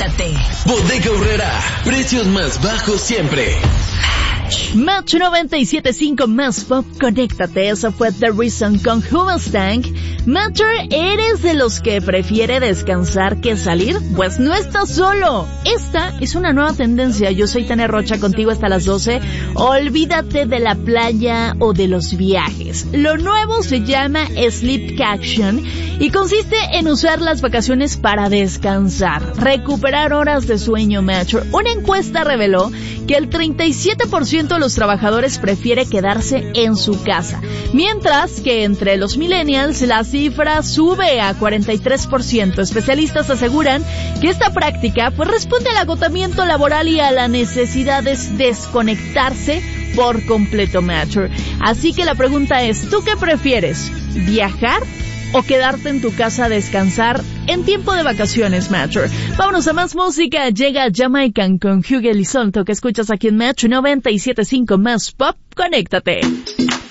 conéctate. Bodega Aurrera, precios más bajos siempre. Match 97.5 más pop, conéctate. Eso fue The Reason con Hoobastank. Matcher, ¿eres de los que prefiere descansar que salir? Pues no estás solo. Esta es una nueva tendencia. Yo soy Tania Rocha, contigo hasta las 12. Olvídate de la playa o de los viajes. Lo nuevo se llama Sleepcation y consiste en usar las vacaciones para descansar, recuperar horas de sueño. Matcher, una encuesta reveló que el 37% de los trabajadores prefiere quedarse en su casa, mientras que entre los millennials la cifra sube a 43%. Especialistas aseguran que esta práctica pues responde al agotamiento laboral y a la necesidad de desconectarse por completo. Matcher. Así que la pregunta es, ¿tú qué prefieres? ¿Viajar o quedarte en tu casa a descansar en tiempo de vacaciones? Matcher. Vámonos a más música. Llega Jamaican con Hugh Elizonto, que escuchas aquí en Match 97.5 más pop. Conéctate.